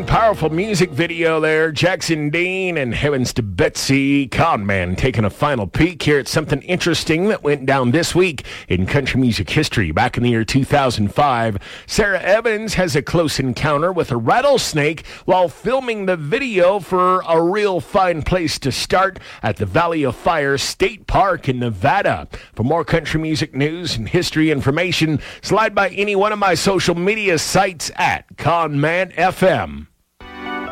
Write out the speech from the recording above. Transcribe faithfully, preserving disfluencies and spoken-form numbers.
man. Powerful music video there. Jackson Dean and Heavens to Betsy. Con Man taking a final peek here at something interesting that went down this week in country music history. Back in the year two thousand five, Sarah Evans has a close encounter with a rattlesnake while filming the video for A Real Fine Place to Start at the Valley of Fire State Park in Nevada. For more country music news and history information, slide by any one of my social media sites at Con Man F M.